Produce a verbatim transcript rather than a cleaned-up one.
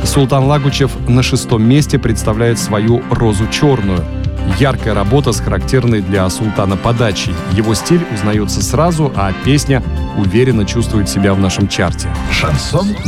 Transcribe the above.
Султан Лагучев на шестом месте представляет свою «Розу черную». Яркая работа с характерной для Султана подачей. Его стиль узнается сразу, а песня уверенно чувствует себя в нашем чарте. Шансон